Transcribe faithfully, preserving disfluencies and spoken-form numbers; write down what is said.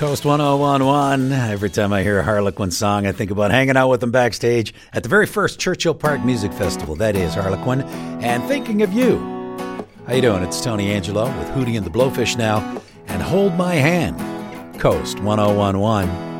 Coast one oh one one. Every time I hear a Harlequin song, I think about hanging out with them backstage at the very first Churchill Park Music Festival. That is Harlequin. And thinking of you. How you doing? It's Tony Angelo with Hootie and the Blowfish now. And Hold My Hand. Coast one oh one one.